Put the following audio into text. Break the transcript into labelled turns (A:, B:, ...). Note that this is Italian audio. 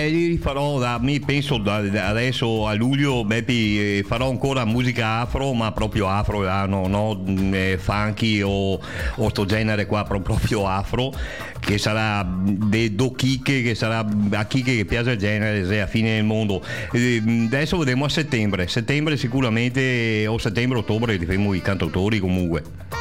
A: Li farò mi penso da adesso a luglio, Beppi, farò ancora musica afro, ma proprio afro, no, funky o sto genere qua proprio afro, che sarà do Chicche, che sarà a Chicche che piace il genere, se a fine del mondo. Adesso vedremo a settembre sicuramente, o settembre-ottobre, faremo i cantautori comunque.